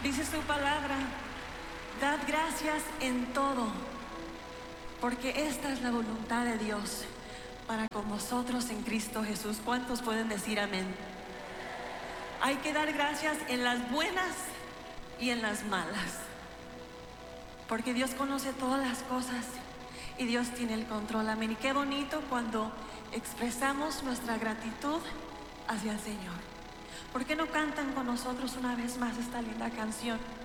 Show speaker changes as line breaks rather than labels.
Dice su palabra, dad gracias en todo, porque esta es la voluntad de Dios para con vosotros en Cristo Jesús. ¿Cuántos pueden decir amén? Hay que dar gracias en las buenas y en las malas, porque Dios conoce todas las cosas y Dios tiene el control. Amén. Y qué bonito cuando expresamos nuestra gratitud hacia el Señor. ¿Por qué no cantan con nosotros una vez más esta linda canción?